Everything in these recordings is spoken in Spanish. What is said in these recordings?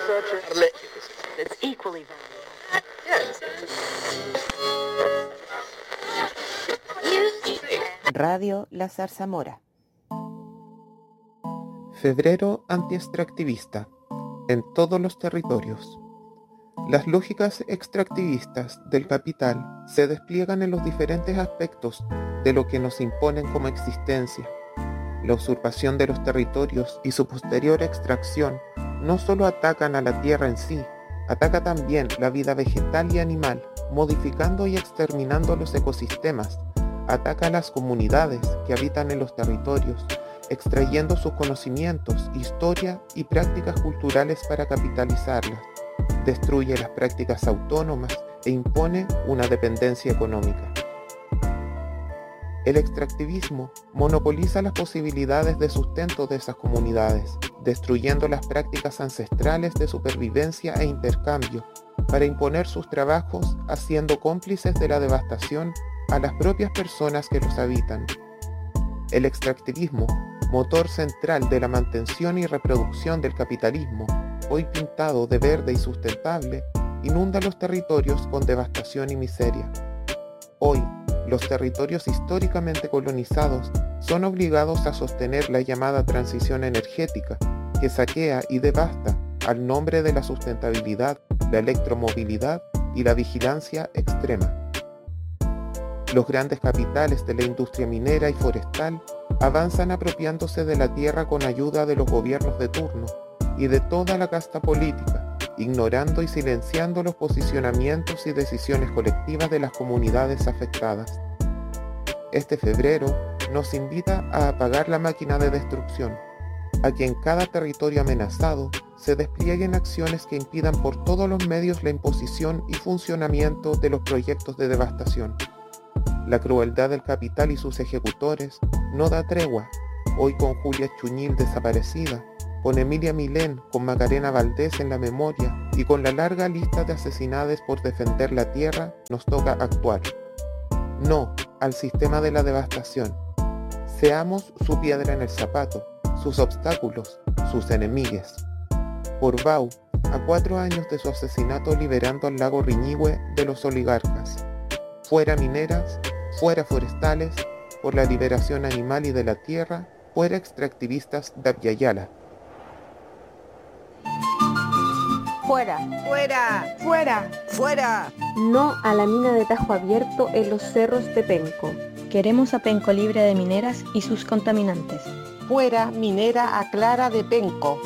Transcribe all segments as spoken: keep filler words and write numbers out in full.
Radio La Zarzamora. Febrero anti-extractivista en todos los territorios. Las lógicas extractivistas del capital se despliegan en los diferentes aspectos de lo que nos imponen como existencia. La usurpación de los territorios y su posterior extracción no solo atacan a la tierra en sí, ataca también la vida vegetal y animal, modificando y exterminando los ecosistemas, ataca a las comunidades que habitan en los territorios, extrayendo sus conocimientos, historia y prácticas culturales para capitalizarlas, destruye las prácticas autónomas e impone una dependencia económica. El extractivismo monopoliza las posibilidades de sustento de esas comunidades, destruyendo las prácticas ancestrales de supervivencia e intercambio, para imponer sus trabajos, haciendo cómplices de la devastación a las propias personas que los habitan. El extractivismo, motor central de la mantención y reproducción del capitalismo, hoy pintado de verde y sustentable, inunda los territorios con devastación y miseria. Hoy, los territorios históricamente colonizados son obligados a sostener la llamada transición energética, que saquea y devasta al nombre de la sustentabilidad, la electromovilidad y la vigilancia extrema. Los grandes capitales de la industria minera y forestal avanzan apropiándose de la tierra con ayuda de los gobiernos de turno y de toda la casta política, ignorando y silenciando los posicionamientos y decisiones colectivas de las comunidades afectadas. Este febrero nos invita a apagar la máquina de destrucción, a que en cada territorio amenazado se desplieguen acciones que impidan por todos los medios la imposición y funcionamiento de los proyectos de devastación. La crueldad del capital y sus ejecutores no da tregua, hoy con Julia Chuñil desaparecida, con Emilia Milén, con Macarena Valdés en la memoria y con la larga lista de asesinadas por defender la tierra, nos toca actuar. No al sistema de la devastación. Seamos su piedra en el zapato, sus obstáculos, sus enemigues. Por Bau, a cuatro años de su asesinato liberando al lago Riñihue de los oligarcas. Fuera mineras, fuera forestales, por la liberación animal y de la tierra, fuera extractivistas de Abya-Yala. Fuera, fuera, fuera, fuera. No a la mina de Tajo Abierto en los cerros de Penco. Queremos a Penco libre de mineras y sus contaminantes. Fuera minera a Clara de Penco.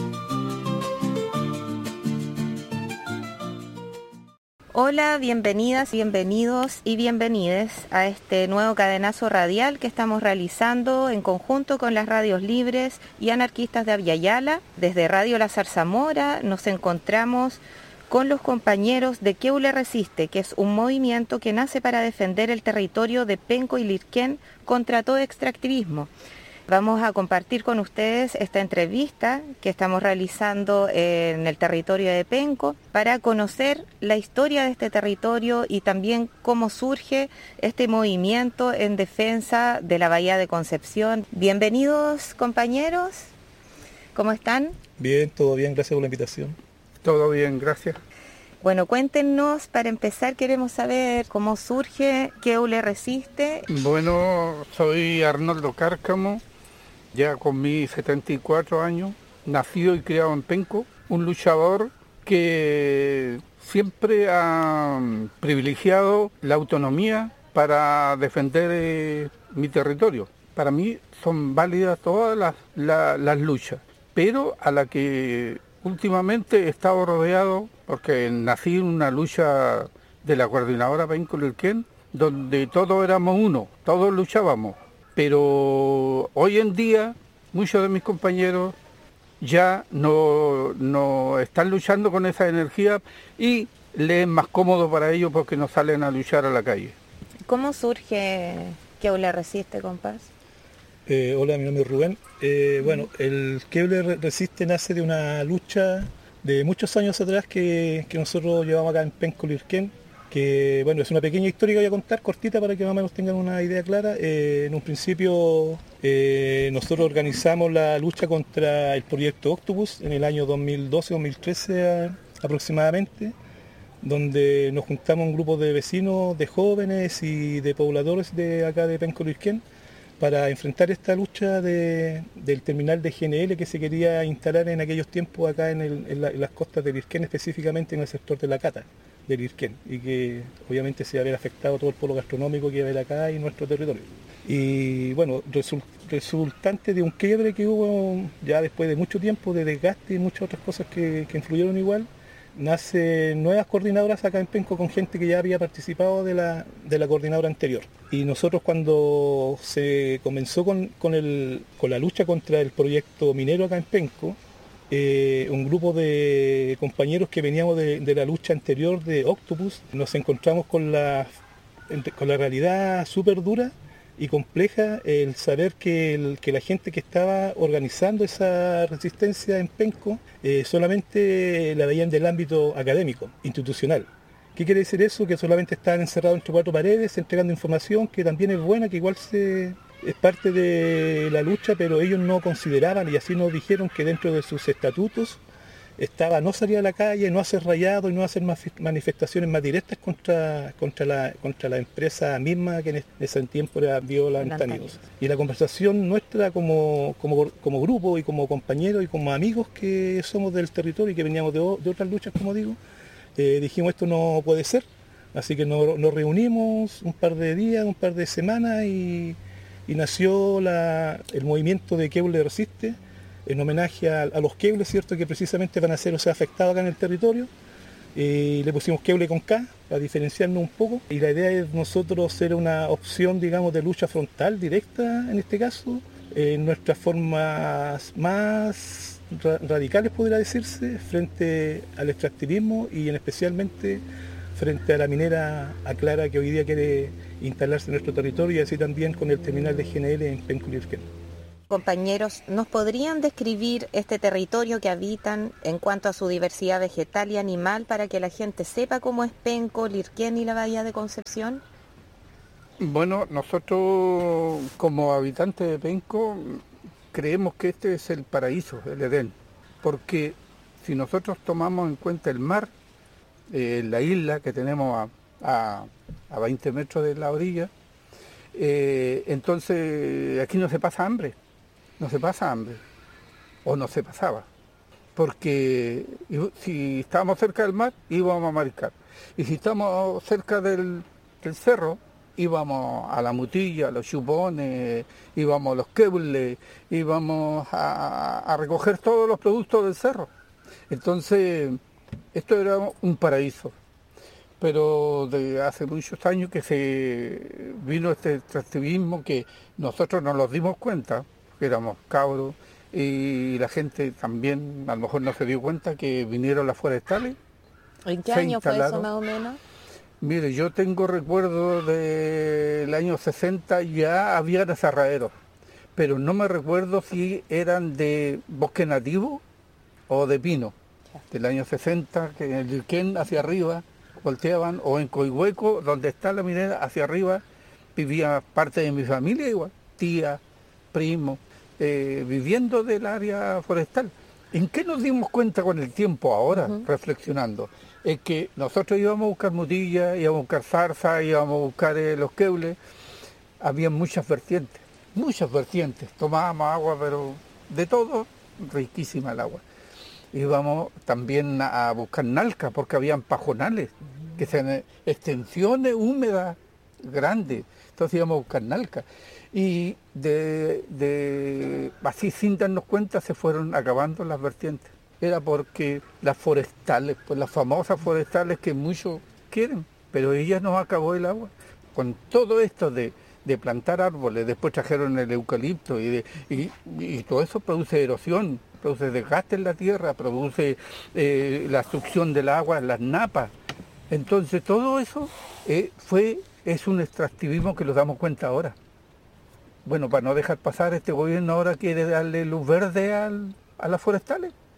Hola, bienvenidas, bienvenidos y bienvenides a este nuevo cadenazo radial que estamos realizando en conjunto con las radios libres y anarquistas de Abya-Yala. Desde Radio La Zarzamora nos encontramos con los compañeros de Queule Resiste, que es un movimiento que nace para defender el territorio de Penco y Lirquén contra todo extractivismo. Vamos a compartir con ustedes esta entrevista que estamos realizando en el territorio de Penco para conocer la historia de este territorio y también cómo surge este movimiento en defensa de la Bahía de Concepción. Bienvenidos, compañeros. ¿Cómo están? Bien, todo bien, gracias por la invitación. Todo bien, gracias. Bueno, cuéntenos, para empezar queremos saber cómo surge Queule Resiste. Bueno, soy Arnoldo Cárcamo. Ya con mis setenta y cuatro años, nacido y criado en Penco, un luchador que siempre ha privilegiado la autonomía para defender eh, mi territorio. Para mí son válidas todas las, la, las luchas, pero a la que últimamente he estado rodeado, porque nací en una lucha de la coordinadora Penco-Lirquén, donde todos éramos uno, todos luchábamos. Pero hoy en día muchos de mis compañeros ya no, no están luchando con esa energía y les es más cómodo para ellos porque no salen a luchar a la calle. ¿Cómo surge Queule Resiste, compás? Eh, hola, mi nombre es Rubén. Eh, bueno, el Queule Resiste nace de una lucha de muchos años atrás que, que nosotros llevamos acá en Penco Lirquén, que bueno, es una pequeña historia que voy a contar, cortita, para que más o menos tengan una idea clara. Eh, en un principio eh, nosotros organizamos la lucha contra el proyecto Octopus en el año dos mil doce dos mil trece aproximadamente, donde nos juntamos un grupo de vecinos, de jóvenes y de pobladores de acá de Penco Lirquén para enfrentar esta lucha de, del terminal de G N L que se quería instalar en aquellos tiempos acá en, el, en, la, en las costas de Lirquén, específicamente en el sector de la Cata de Lirquén, y que obviamente se va a haber afectado todo el polo gastronómico que va a haber acá y nuestro territorio. Y bueno, result, resultante de un quiebre que hubo ya después de mucho tiempo de desgaste y muchas otras cosas que, que influyeron igual, nacen nuevas coordinadoras acá en Penco con gente que ya había participado de la, de la coordinadora anterior. Y nosotros, cuando se comenzó con, con, el, con la lucha contra el proyecto minero acá en Penco, eh, un grupo de compañeros que veníamos de, de la lucha anterior de Octopus, nos encontramos con la, con la realidad súper dura y compleja, el saber que, el, que la gente que estaba organizando esa resistencia en Penco eh, solamente la veían del ámbito académico, institucional. ¿Qué quiere decir eso? Que solamente estaban encerrados entre cuatro paredes, entregando información que también es buena, que igual se, es parte de la lucha, pero ellos no consideraban, y así nos dijeron, que dentro de sus estatutos estaba no salir a la calle, no hacer rayados y no hacer manifestaciones más directas contra, contra, la, contra la empresa misma que en ese tiempo era Viola Antanidos. Y la conversación nuestra como, como, como grupo y como compañeros y como amigos que somos del territorio y que veníamos de, de otras luchas, como digo, eh, dijimos esto no puede ser, así que nos, nos reunimos un par de días, un par de semanas y, y nació la, el movimiento de Queble Resiste, en homenaje a, a los queules, ¿cierto?, que precisamente van a ser, o sea, afectados acá en el territorio. Y le pusimos queule con K para diferenciarnos un poco. Y la idea es nosotros ser una opción, digamos, de lucha frontal, directa en este caso, en nuestras formas más ra radicales, podría decirse, frente al extractivismo y en especialmente frente a la minera Aclara, que hoy día quiere instalarse en nuestro territorio, y así también con el terminal de G N L en Penco Lirquén. Compañeros, ¿nos podrían describir este territorio que habitan en cuanto a su diversidad vegetal y animal para que la gente sepa cómo es Penco, Lirquén y la Bahía de Concepción? Bueno, nosotros como habitantes de Penco creemos que este es el paraíso, el Edén, porque si nosotros tomamos en cuenta el mar, eh, la isla que tenemos a, a, a veinte metros de la orilla, eh, entonces aquí no se pasa hambre. No se pasa hambre, o no se pasaba, porque si estábamos cerca del mar íbamos a mariscar, y si estamos cerca del, del cerro íbamos a la mutilla, a los chupones, íbamos a los queules, íbamos a, a recoger todos los productos del cerro. Entonces esto era un paraíso, pero de hace muchos años que se vino este extractivismo que nosotros nos los dimos cuenta, que éramos cabros, y la gente también a lo mejor no se dio cuenta que vinieron las forestales. ¿En qué año fue eso más o menos? Mire, yo tengo recuerdo del año sesenta, ya había aserraderos, pero no me recuerdo si eran de bosque nativo o de pino. Del año sesenta, que en el Lirquén hacia arriba volteaban, o en Coihueco, donde está la minera, hacia arriba vivía parte de mi familia igual, tía, primo, eh, viviendo del área forestal. ¿En qué nos dimos cuenta con el tiempo ahora, uh-huh. reflexionando? Es que nosotros íbamos a buscar mutillas, íbamos a buscar zarza, íbamos a buscar eh, los queules. Había muchas vertientes, muchas vertientes. Tomábamos agua, pero de todo, riquísima el agua. Íbamos también a, a buscar nalca, porque habían pajonales, uh-huh. que sean extensiones húmedas grandes. Entonces íbamos a buscar nalca. Y de, de así sin darnos cuenta se fueron acabando las vertientes. Era porque las forestales, pues las famosas forestales que muchos quieren, pero ellas nos acabó el agua. Con todo esto de, de plantar árboles, después trajeron el eucalipto y, de, y, y todo eso produce erosión, produce desgaste en la tierra, produce eh, la succión del agua en las napas. Entonces todo eso eh, fue, es un extractivismo que nos damos cuenta ahora. Bueno, para no dejar pasar, este gobierno ahora quiere darle luz verde al, a las forestales.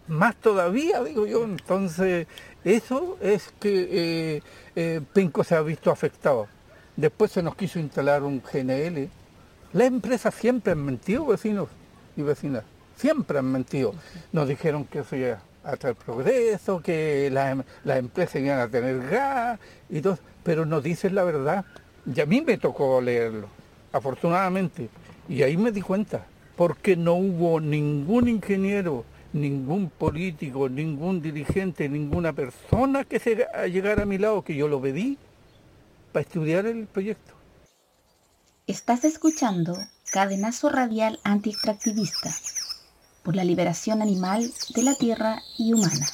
más todavía, digo yo. Entonces, eso es que eh, eh, Penco se ha visto afectado. Después se nos quiso instalar un G N L. Las empresas siempre han mentido, vecinos y vecinas, siempre han mentido. Nos dijeron que eso iba a traer progreso, que las, las empresas iban a tener gas y todo, pero no dicen la verdad. Y a mí me tocó leerlo, afortunadamente, y ahí me di cuenta, porque no hubo ningún ingeniero, ningún político, ningún dirigente, ninguna persona que se llegara a mi lado, que yo lo pedí, para estudiar el proyecto. Estás escuchando Cadenazo Radial Anti-Extractivista por la liberación animal de la tierra y humana.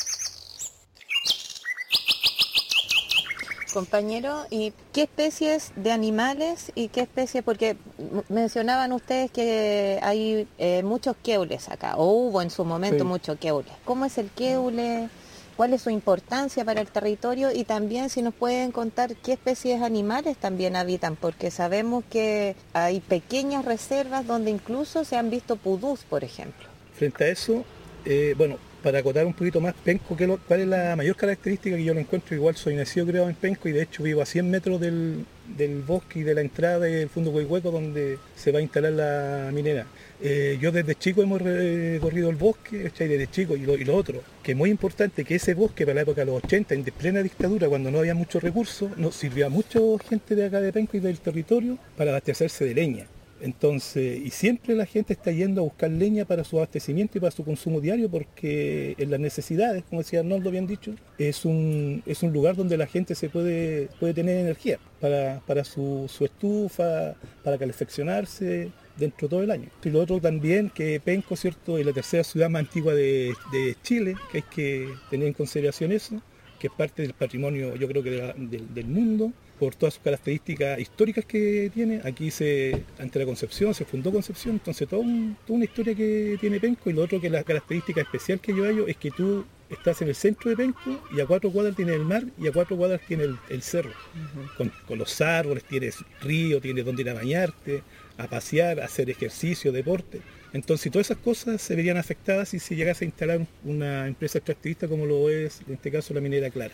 Compañero, ¿y qué especies de animales y qué especies? Porque mencionaban ustedes que hay eh, muchos queules acá, o hubo en su momento sí. muchos queules. ¿Cómo es el queule? ¿Cuál es su importancia para el territorio? Y también si nos pueden contar qué especies animales también habitan, porque sabemos que hay pequeñas reservas donde incluso se han visto pudús, por ejemplo. Frente a eso, eh, bueno, para acotar un poquito más, Penco, ¿qué lo, ¿cuál es la mayor característica que yo lo encuentro? Igual soy nacido criado en Penco y de hecho vivo a cien metros del, del bosque y de la entrada del Fondo Huehueco donde se va a instalar la minera. Eh, yo desde chico hemos recorrido el bosque, ¿cachai? Desde chico, y lo, y lo otro, que es muy importante, que ese bosque para la época de los ochenta, en plena dictadura, cuando no había muchos recursos, nos sirvió a mucha gente de acá de Penco y del territorio para abastecerse de leña. Entonces, y siempre la gente está yendo a buscar leña para su abastecimiento y para su consumo diario, porque en las necesidades, como decía Arnoldo bien dicho, es un, es un lugar donde la gente se puede, puede tener energía para, para su, su estufa, para calefaccionarse dentro de todo el año. Y lo otro también, que Penco, ¿cierto?, es la tercera ciudad más antigua de, de Chile, que hay que tener en consideración eso, que es parte del patrimonio, yo creo que de la, de, del mundo, por todas sus características históricas que tiene. Aquí se, ante la Concepción, se fundó Concepción, entonces toda, un, toda una historia que tiene Penco. Y lo otro, que la característica especial que yo hallo, es que tú estás en el centro de Penco y a cuatro cuadras tienes el mar y a cuatro cuadras tienes el, el cerro, uh-huh. con, con los árboles, tienes río, tienes donde ir a bañarte, a pasear, a hacer ejercicio, deporte. Entonces todas esas cosas se verían afectadas si se llegase a instalar una empresa extractivista como lo es, en este caso, la minera Clara.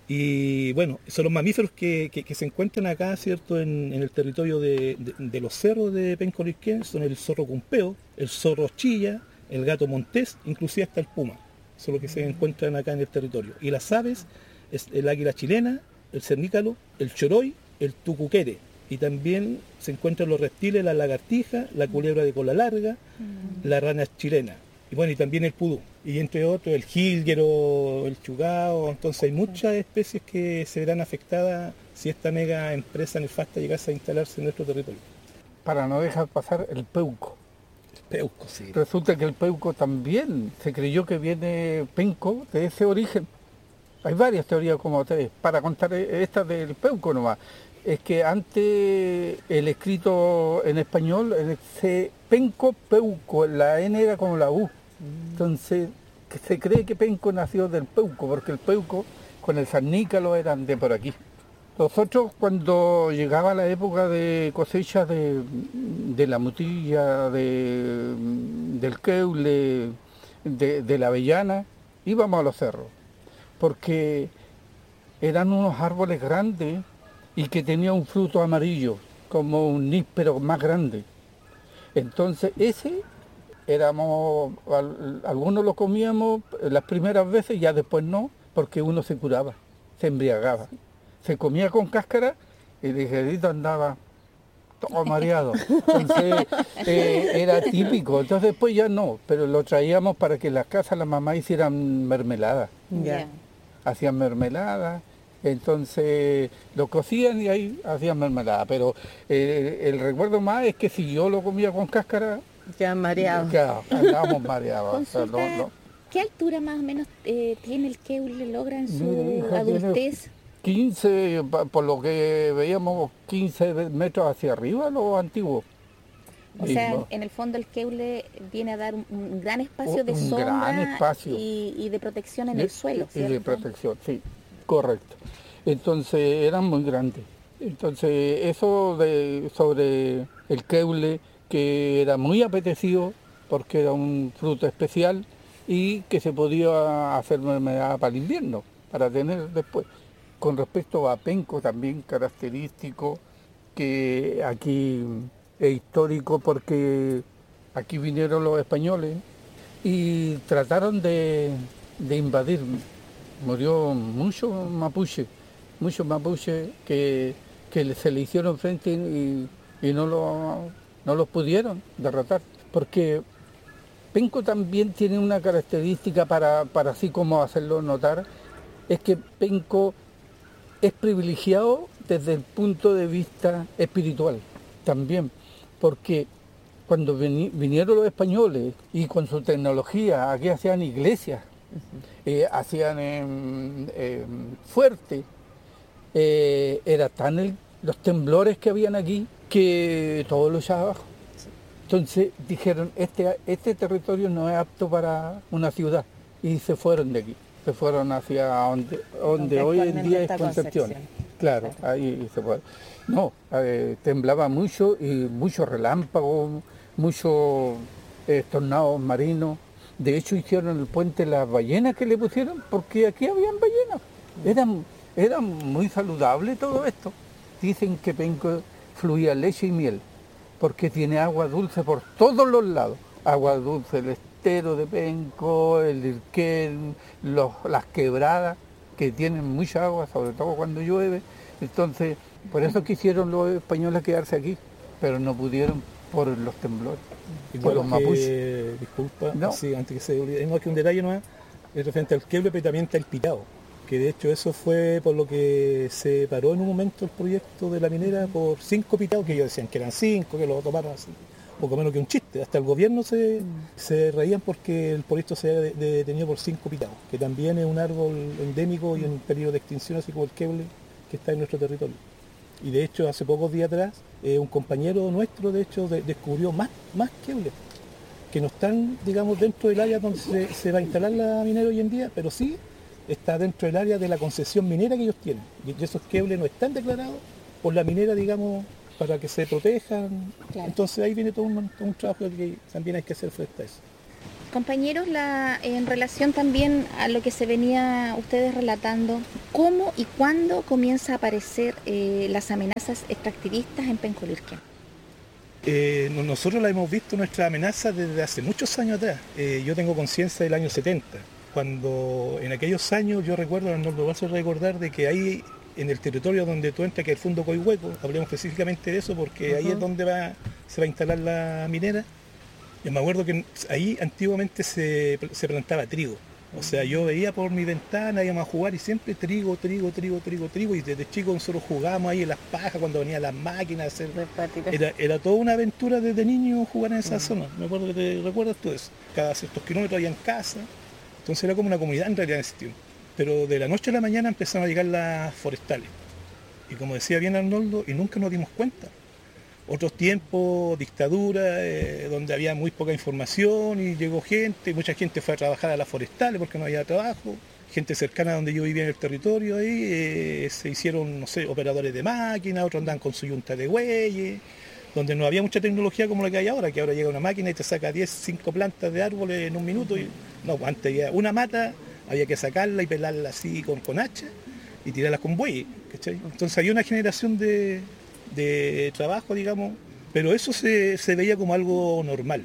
Y bueno, son los mamíferos que, que, que se encuentran acá, ¿cierto?, en, en el territorio de, de, de los cerros de Penco Leuquén, son el zorro cumpeo, el zorro chilla, el gato montés, inclusive hasta el puma. Son los que se encuentran acá en el territorio. Y las aves, es el águila chilena, el cernícalo, el choroy, el tucuquere. Y también se encuentran los reptiles, la lagartija, la culebra de cola larga, mm. la rana chilena. Y bueno, y también el pudú. Y entre otros, el jílguero, el chugao. Entonces hay muchas especies que se verán afectadas si esta mega empresa nefasta llegase a instalarse en nuestro territorio. Para no dejar pasar el peuco. El peuco, sí. Resulta que el peuco también se creyó que viene Penco de ese origen. Hay varias teorías como ustedes. Para contar esta del peuco nomás. Es que antes el escrito en español, el se, Penco, Peuco, la N era como la U. Entonces que se cree que Penco nació del Peuco, porque el Peuco con el cernícalo eran de por aquí. Nosotros, cuando llegaba la época de cosecha de, de la mutilla, de, del queule, de, de la avellana, íbamos a los cerros, porque eran unos árboles grandes y que tenía un fruto amarillo, como un níspero más grande. Entonces ese, éramos, algunos lo comíamos las primeras veces, ya después no, porque uno se curaba, se embriagaba. Se comía con cáscara y el ligerito andaba todo mareado. Entonces eh, era típico. Entonces después ya no, pero lo traíamos para que en las casas las mamás hicieran mermelada. Yeah. Hacían mermelada. Entonces lo cocían y ahí hacían mermelada, pero eh, el recuerdo más es que si yo lo comía con cáscara, ya mareado. Ya, andábamos mareados. O sea, no, no. ¿Qué altura más o menos eh, tiene el queule, logra en su Mi hija adultez? quince, por lo que veíamos, quince metros hacia arriba, lo antiguo. O sea, en el fondo el queule viene a dar un, un gran espacio de un sombra gran espacio. Y, y de protección en y, el suelo, ¿cierto? Y de protección, sí. Correcto. Entonces eran muy grandes. Entonces eso de sobre el queule, que era muy apetecido porque era un fruto especial, y que se podía hacer mermelada para el invierno, para tener después. Con respecto a penco, también característico, que aquí es histórico porque aquí vinieron los españoles y trataron de, de invadir. Murió muchos mapuches, muchos mapuches que, que se le hicieron frente y, y no, lo, no los pudieron derrotar. Porque penco también tiene una característica para, para así como hacerlo notar, es que penco es privilegiado desde el punto de vista espiritual también, porque cuando vinieron los españoles y con su tecnología aquí hacían iglesias, eh, hacían eh, eh, fuerte, eh, era tan el, los temblores que habían aquí que todo lo echaba abajo. Entonces dijeron, este, este territorio no es apto para una ciudad, y se fueron de aquí. Se fueron hacia donde, donde hoy en día es Concepción. Claro, claro, ahí se fue. No, eh, temblaba mucho y muchos relámpagos, muchos eh, tornados marinos. De hecho hicieron el puente Las Ballenas que le pusieron porque aquí habían ballenas. Era, era muy saludable todo esto. Dicen que Penco fluía leche y miel porque tiene agua dulce por todos los lados. Agua dulce, el estero de Penco, el Irquén, los, las quebradas que tienen mucha agua, sobre todo cuando llueve. Entonces, por eso quisieron los españoles quedarse aquí, pero no pudieron por los temblores, y por los mapuches. Que, disculpa, no. sí, antes que se olvide, no, que un detalle más es referente al queble, pero también está el picado, que de hecho eso fue por lo que se paró en un momento el proyecto de la minera por cinco picados, que ellos decían que eran cinco, que lo tomaron así, poco menos que un chiste. Hasta el gobierno se, mm. se reían porque el proyecto se había detenido por cinco picados, que también es un árbol endémico y en peligro de extinción, así como el queble que está en nuestro territorio. Y de hecho hace pocos días atrás eh, un compañero nuestro de hecho de, descubrió más, más quebles que no están, digamos, dentro del área donde se, se va a instalar la minera hoy en día, pero sí está dentro del área de la concesión minera que ellos tienen. Y esos quebles no están declarados por la minera, digamos, para que se protejan. Claro. Entonces ahí viene todo un, todo un trabajo que también hay que hacer frente a eso. Compañeros, la, en relación también a lo que se venía ustedes relatando, ¿cómo y cuándo comienza a aparecer eh, las amenazas extractivistas en Penco Lirquén? Eh, nosotros la hemos visto nuestra amenaza desde hace muchos años atrás. Eh, yo tengo conciencia del año setenta, cuando en aquellos años yo recuerdo, no lo vas a recordar, de que ahí en el territorio donde tú entras, que es el Fundo Coihueco, hablemos específicamente de eso porque uh-huh. ahí es donde va, se va a instalar la minera. Yo me acuerdo que ahí antiguamente se, se plantaba trigo. O sea, yo veía por mi ventana, íbamos a jugar y siempre trigo, trigo, trigo, trigo, trigo. Y desde chicos nosotros jugábamos ahí en las pajas cuando venían las máquinas. Hacer... Era, era toda una aventura desde niño jugar en esa uh-huh. zona. Me acuerdo que te recuerdas tú eso. Cada ciertos kilómetros había en casa. Entonces era como una comunidad en realidad en ese tiempo. Pero de la noche a la mañana empezaron a llegar las forestales. Y como decía bien Arnoldo, y nunca nos dimos cuenta. Otros tiempos, dictadura, eh, donde había muy poca información y llegó gente, mucha gente fue a trabajar a las forestales porque no había trabajo, gente cercana a donde yo vivía en el territorio ahí, eh, se hicieron, no sé, operadores de máquinas, otros andaban con su yunta de bueyes, donde no había mucha tecnología como la que hay ahora, que ahora llega una máquina y te saca diez, cinco plantas de árboles en un minuto, y no, antes había una mata, había que sacarla y pelarla así con, con hacha y tirarla con bueyes, ¿cachai? Entonces había una generación de... de trabajo, digamos, pero eso se, se veía como algo normal.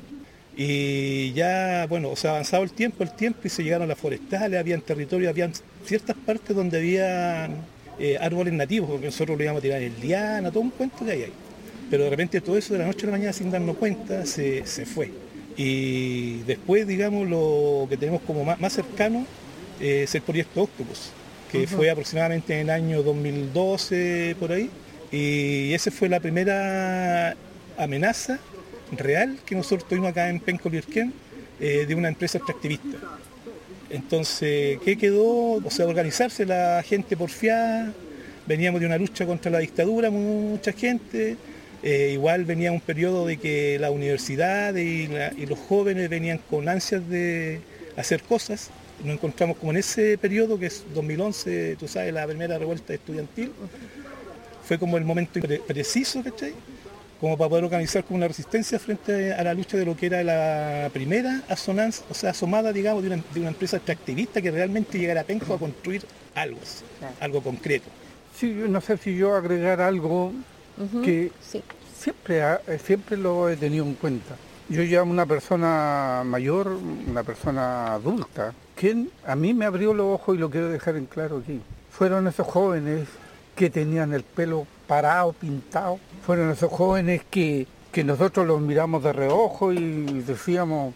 Y ya, bueno, se ha avanzado el tiempo, el tiempo, y se llegaron a las forestales, habían territorios, habían ciertas partes donde había eh, árboles nativos, porque nosotros lo íbamos a tirar en liana, todo un cuento que hay ahí. Pero de repente todo eso de la noche a la mañana, sin darnos cuenta, se, se fue. Y después, digamos, lo que tenemos como más, más cercano eh, es el proyecto Octopus, que uh-huh. fue aproximadamente en el año dos mil doce, por ahí. Y esa fue la primera amenaza real que nosotros tuvimos acá en Penco Lirquén eh, de una empresa extractivista. Entonces, ¿qué quedó? O sea, organizarse la gente porfiada, veníamos de una lucha contra la dictadura, mucha gente, eh, igual venía un periodo de que la universidad y, la, y los jóvenes venían con ansias de hacer cosas. Nos encontramos como en ese periodo, que es dos mil once, tú sabes, la primera revuelta estudiantil. Fue como el momento preciso, ¿cachai? como para poder organizar como una resistencia frente a la lucha de lo que era la primera asonanza, o sea, asomada, digamos, de una, de una empresa extractivista que realmente llegara a Penco a construir algo, claro. algo concreto. Sí, yo no sé si yo agregar algo uh-huh. que sí. siempre, siempre lo he tenido en cuenta. Yo ya una persona mayor, una persona adulta, quien a mí me abrió los ojos y lo quiero dejar en claro aquí. Fueron esos jóvenes que tenían el pelo parado, pintado. Fueron esos jóvenes que, que nosotros los miramos de reojo y decíamos,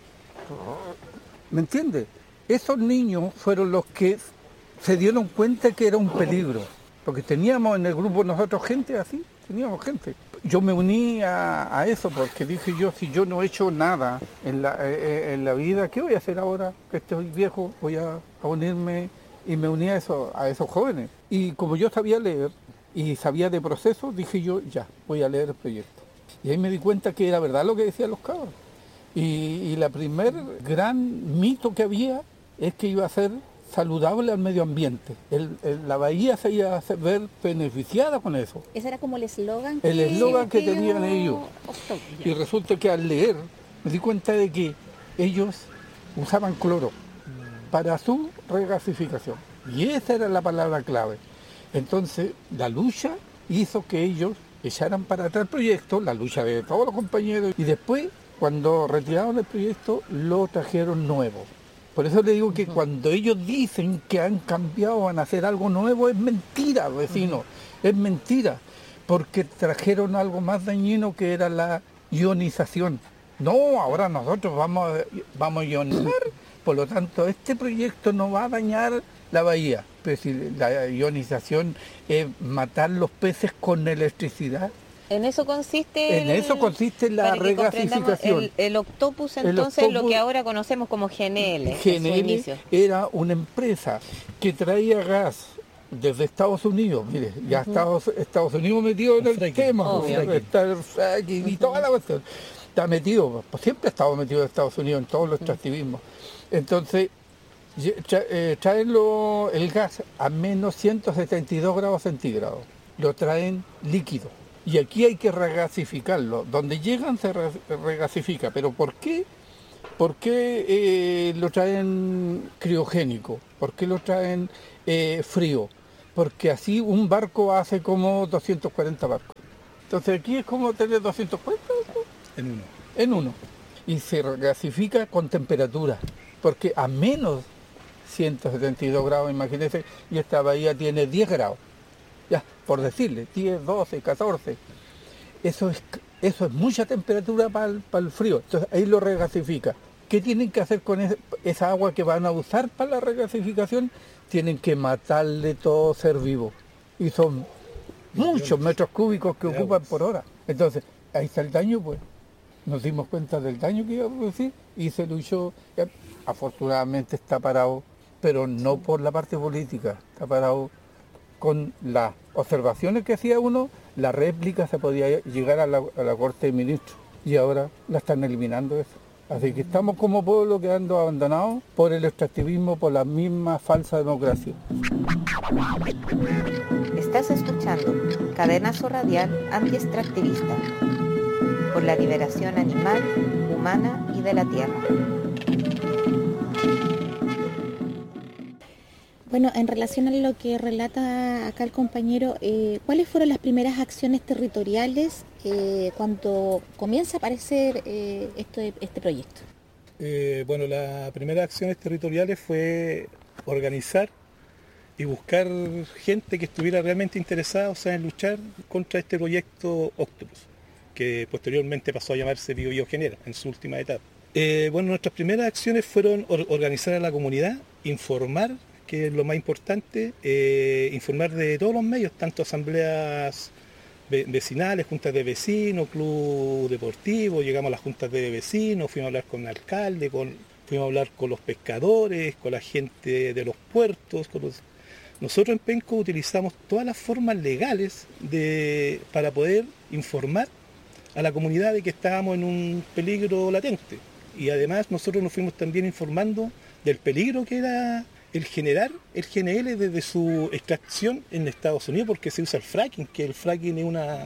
¿me entiendes? Esos niños fueron los que se dieron cuenta que era un peligro, porque teníamos en el grupo nosotros gente así, teníamos gente. Yo me uní a, a eso porque dije yo, si yo no he hecho nada en la, en la vida, ¿qué voy a hacer ahora que estoy viejo? Voy a, a unirme y me uní a, eso, a esos jóvenes. Y como yo sabía leer y sabía de procesos, dije yo, ya, voy a leer el proyecto. Y ahí me di cuenta que era verdad lo que decían los cabros. Y, y la primer gran mito que había es que iba a ser saludable al medio ambiente. El, el, la bahía se iba a ver beneficiada con eso. Ese era como el eslogan que, el eslogan que, que tenían ellos. Y resulta que al leer me di cuenta de que ellos usaban cloro para su regasificación. Y esa era la palabra clave. Entonces la lucha hizo que ellos echaran para atrás el proyecto, la lucha de todos los compañeros, y después, cuando retiraron el proyecto, lo trajeron nuevo. Por eso le digo que uh-huh. cuando ellos dicen que han cambiado, van a hacer algo nuevo, es mentira, vecino, uh-huh. es mentira, porque trajeron algo más dañino que era la ionización. No, ahora nosotros vamos a, vamos a ionizar, por lo tanto este proyecto no va a dañar la bahía. Pero si la ionización es matar los peces con electricidad. En eso consiste en el, eso consiste la regasificación. El, el octopus entonces el octopus, lo que ahora conocemos como G N L. G N L era una empresa que traía gas desde Estados Unidos, mire, ya uh-huh. Estados, Estados Unidos metido en el fracking. tema, oh, está el fracking y toda la cuestión. Está metido, pues siempre ha estado metido en Estados Unidos en todos los extractivismos. Entonces, tra- traen lo, el gas a menos ciento setenta y dos grados centígrados, lo traen líquido. Y aquí hay que regasificarlo. Donde llegan se regasifica. ¿Pero por qué? ¿Por qué eh, lo traen criogénico? ¿Por qué lo traen eh, frío? Porque así un barco hace como doscientos cuarenta barcos. Entonces aquí es como tener doscientos cuarenta barcos. En uno. En uno. Y se regasifica con temperatura. Porque a menos ciento setenta y dos grados, imagínense, y esta bahía tiene diez grados. Ya, por decirle, diez, doce, catorce. Eso es, eso es mucha temperatura para el, para el frío. Entonces ahí lo regasifica. ¿Qué tienen que hacer con ese, esa agua que van a usar para la regasificación? Tienen que matarle todo ser vivo. Y son muchos metros cúbicos que ocupan por hora. Entonces, ahí está el daño, pues. Nos dimos cuenta del daño que iba a producir y se luchó. Ya, afortunadamente está parado, pero no por la parte política. Está parado con las observaciones que hacía uno, la réplica se podía llegar a la, a la Corte de Ministros y ahora la están eliminando eso. Así que estamos como pueblo quedando abandonados por el extractivismo, por la misma falsa democracia. Estás escuchando Cadenazo Radial Antiextractivista por la liberación animal, humana y de la tierra. Bueno, en relación a lo que relata acá el compañero, eh, ¿cuáles fueron las primeras acciones territoriales eh, cuando comienza a aparecer eh, este, este proyecto? Eh, bueno, las primeras acciones territoriales fue organizar y buscar gente que estuviera realmente interesada, o sea, en luchar contra este proyecto Octopus, que posteriormente pasó a llamarse Bio Bio Genera en su última etapa. Eh, bueno, nuestras primeras acciones fueron or- organizar a la comunidad, informar, que es lo más importante, eh, informar de todos los medios, tanto asambleas ve- vecinales, juntas de vecinos, club deportivo, llegamos a las juntas de vecinos, fuimos a hablar con el alcalde, con, fuimos a hablar con los pescadores, con la gente de los puertos. Con los... Nosotros en Penco utilizamos todas las formas legales de, para poder informar a la comunidad de que estábamos en un peligro latente. Y además nosotros nos fuimos también informando del peligro que era el generar el G N L desde su extracción en Estados Unidos, porque se usa el fracking, que el fracking es una,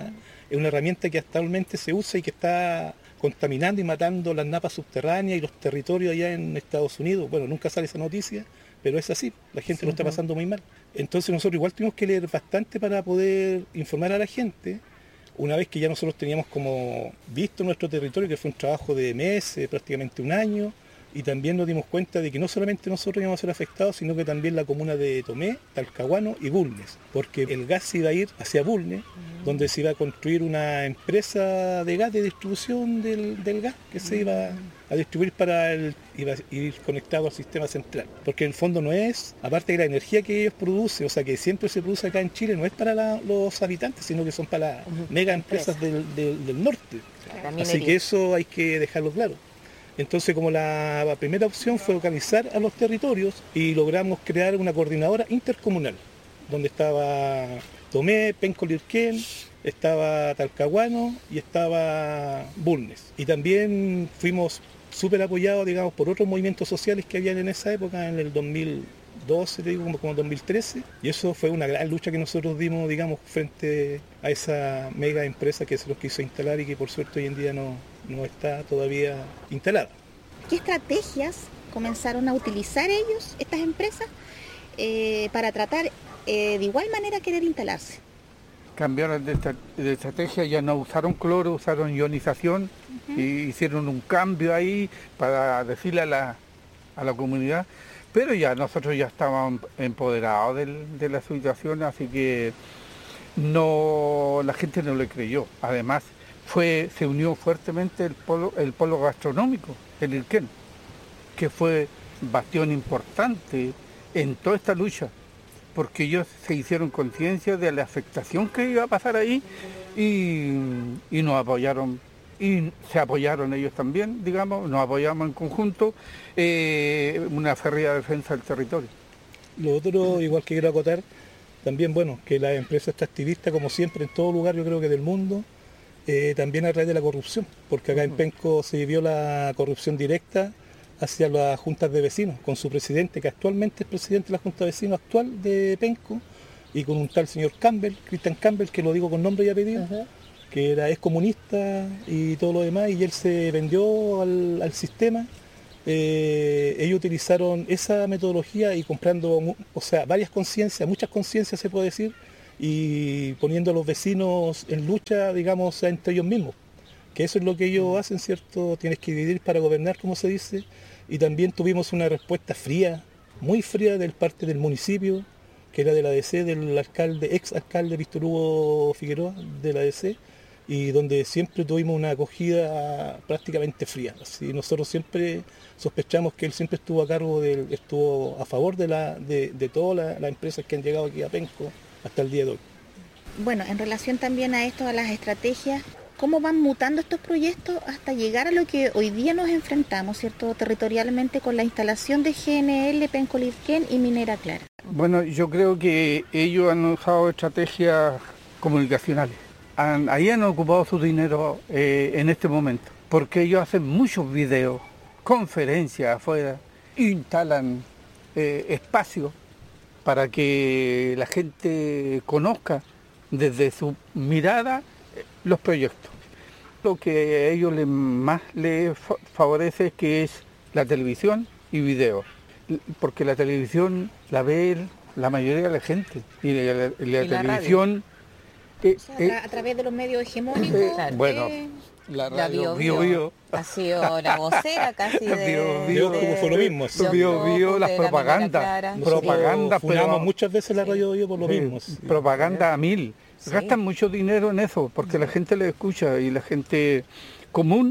es una herramienta que actualmente se usa y que está contaminando y matando las napas subterráneas y los territorios allá en Estados Unidos. Bueno, nunca sale esa noticia, pero es así, la gente sí, lo está pasando muy mal. Entonces nosotros igual tuvimos que leer bastante para poder informar a la gente, una vez que ya nosotros teníamos como visto nuestro territorio, que fue un trabajo de meses, prácticamente un año, y también nos dimos cuenta de que no solamente nosotros íbamos a ser afectados, sino que también la comuna de Tomé, Talcahuano y Bulnes, porque el gas se iba a ir hacia Bulnes, uh-huh. donde se iba a construir una empresa de gas, de distribución del, del gas, que se iba a distribuir para el, iba a ir conectado al sistema central. Porque en el fondo no es, aparte de la energía que ellos producen, o sea que siempre se produce acá en Chile, no es para la, los habitantes, sino que son para las uh-huh. mega empresas del, del, del norte. Así que eso hay que dejarlo claro. Entonces, como la, la primera opción fue localizar a los territorios y logramos crear una coordinadora intercomunal, donde estaba Tomé, Penco Lirquén, estaba Talcahuano y estaba Bulnes. Y también fuimos súper apoyados, digamos, por otros movimientos sociales que habían en esa época, en el dos mil doce, te digo, como, como dos mil trece, y eso fue una gran lucha que nosotros dimos, digamos, frente a esa mega empresa que se los quiso instalar y que por suerte hoy en día no, no está todavía instalada. ¿Qué estrategias comenzaron a utilizar ellos, estas empresas, eh, para tratar eh, de igual manera querer instalarse? Cambiaron de, de estrategia, ya no usaron cloro, usaron ionización, uh-huh. y hicieron un cambio ahí para decirle a la, a la comunidad. Pero ya nosotros ya estábamos empoderados del, de la situación, así que no, la gente no le creyó. Además, fue, se unió fuertemente el polo, el polo gastronómico, el Lirquén, que fue bastión importante en toda esta lucha, porque ellos se hicieron conciencia de la afectación que iba a pasar ahí y, y nos apoyaron. Y se apoyaron ellos también, digamos, nos apoyamos en conjunto, eh, una férrea defensa del territorio. Lo otro, igual que quiero acotar, también, bueno, que la empresa extractivista, como siempre, en todo lugar, yo creo que del mundo, eh, también a través de la corrupción, porque acá en Penco se vivió la corrupción directa hacia las juntas de vecinos, con su presidente, que actualmente es presidente de la junta de vecinos actual de Penco, y con un tal señor Campbell, Christian Campbell, que lo digo con nombre y apellido, uh-huh. que era ex comunista y todo lo demás, y él se vendió al, al sistema. Eh, ellos utilizaron esa metodología y comprando, o sea, varias conciencias, muchas conciencias se puede decir, y poniendo a los vecinos en lucha, digamos, entre ellos mismos. Que eso es lo que ellos hacen, ¿cierto? Tienes que dividir para gobernar, como se dice, y también tuvimos una respuesta fría, muy fría del parte del municipio, que era de la A D C, del alcalde, ex alcalde Víctor Hugo Figueroa, de la A D C, y donde siempre tuvimos una acogida prácticamente fría. Así, nosotros siempre sospechamos que él siempre estuvo a cargo, de, estuvo a favor de, la, de, de todas las la empresas que han llegado aquí a Penco hasta el día de hoy. Bueno, en relación también a esto, a las estrategias, ¿cómo van mutando estos proyectos hasta llegar a lo que hoy día nos enfrentamos, ¿cierto?, territorialmente con la instalación de G N L, Penco Lirquén y Minera Clara? Bueno, yo creo que ellos han usado estrategias comunicacionales. Han, ahí han ocupado su dinero eh, en este momento, porque ellos hacen muchos videos, conferencias afuera, instalan eh, espacios para que la gente conozca desde su mirada eh, los proyectos. Lo que a ellos les, más les favorece es que es la televisión y video, porque la televisión la ve la mayoría de la gente y la, la, la ¿Y televisión... Eh, o sea, eh, a través de los medios hegemónicos. Eh, bueno, eh, la radio radio Bio Bio ha sido la vocera casi de... Bio Bio, de, fue lo mismo. De, Bio Bio, las propagandas. Propagandas, pero muchas veces la radio Bio por lo sí, mismo. Sí. Propaganda a mil. Sí. Gastan mucho dinero en eso, porque la gente le escucha y la gente común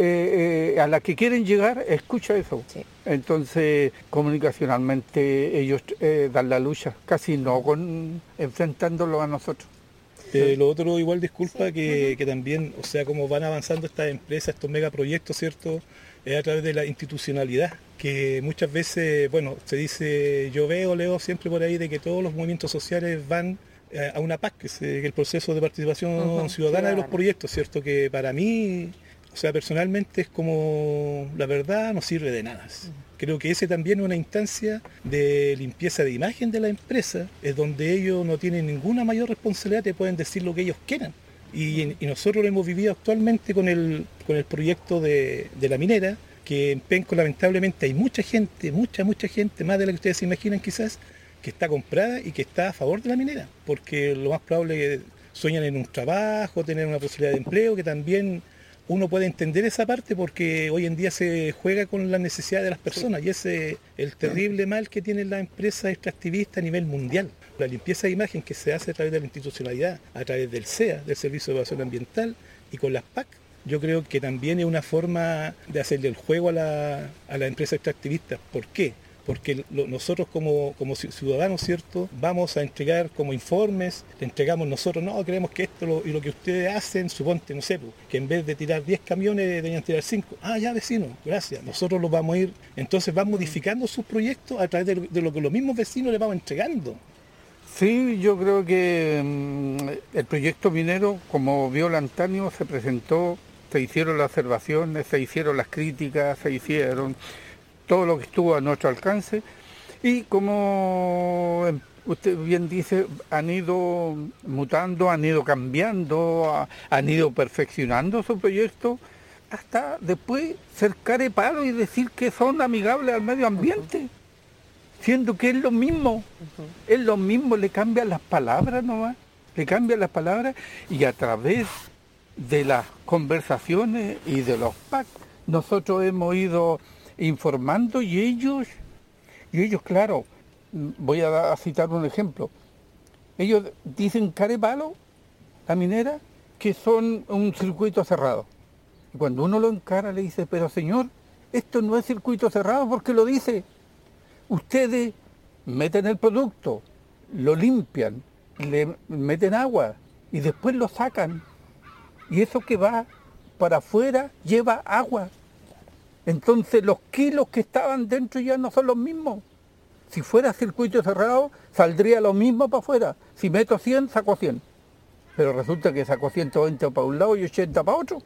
eh, eh, a la que quieren llegar escucha eso. Sí. Entonces, comunicacionalmente ellos eh, dan la lucha, casi no con enfrentándolo a nosotros. Eh, lo otro, igual, disculpa, que, que también, o sea, como van avanzando estas empresas, estos megaproyectos, ¿cierto?, es a través de la institucionalidad, que muchas veces, bueno, se dice, yo veo, leo siempre por ahí de que todos los movimientos sociales van eh, a una P A C, que es el proceso de participación uh-huh, ciudadana de los proyectos, ¿cierto?, que para mí, o sea, personalmente es como, la verdad, no sirve de nada. Creo que ese también es una instancia de limpieza de imagen de la empresa, es donde ellos no tienen ninguna mayor responsabilidad, te pueden decir lo que ellos quieran. Y, y nosotros lo hemos vivido actualmente con el, con el proyecto de, de la minera, que en Penco lamentablemente hay mucha gente, mucha, mucha gente, más de la que ustedes se imaginan quizás, que está comprada y que está a favor de la minera, porque lo más probable es que sueñan en un trabajo, tener una posibilidad de empleo, que también uno puede entender esa parte porque hoy en día se juega con las necesidades de las personas y ese es el terrible mal que tienen las empresas extractivistas a nivel mundial. La limpieza de imagen que se hace a través de la institucionalidad, a través del C E A, del Servicio de Evaluación Ambiental, y con las P A C, yo creo que también es una forma de hacerle el juego a la, a la empresa extractivista. ¿Por qué? Porque lo, nosotros como, como ciudadanos, ¿cierto?, vamos a entregar como informes, le entregamos nosotros, no, creemos que esto lo, y lo que ustedes hacen, suponte, no sé, que en vez de tirar diez camiones deberían tirar cinco. Ah, ya, vecino, gracias. Nosotros los vamos a ir, entonces van modificando sus proyectos a través de, de lo que los mismos vecinos les vamos entregando. Sí, yo creo que mmm, el proyecto minero, como vio Antonio, se presentó, se hicieron las observaciones, se hicieron las críticas, se hicieron todo lo que estuvo a nuestro alcance y como usted bien dice, han ido mutando, han ido cambiando, han ido perfeccionando su proyecto hasta después ser carepalo y decir que son amigables al medio ambiente, uh-huh. siendo que es lo mismo, uh-huh. es lo mismo, le cambian las palabras nomás, le cambian las palabras y a través de las conversaciones y de los P A C nosotros hemos ido informando y ellos, y ellos claro, voy a, a citar un ejemplo, ellos dicen carepalo, la minera, que son un circuito cerrado. Y cuando uno lo encara le dice, pero señor, esto no es circuito cerrado porque lo dice. Ustedes meten el producto, lo limpian, le meten agua y después lo sacan. Y eso que va para afuera lleva agua. Entonces los kilos que estaban dentro ya no son los mismos. Si fuera circuito cerrado, saldría lo mismo para afuera. Si meto cien, saco cien. Pero resulta que saco ciento veinte para un lado y ochenta para otro.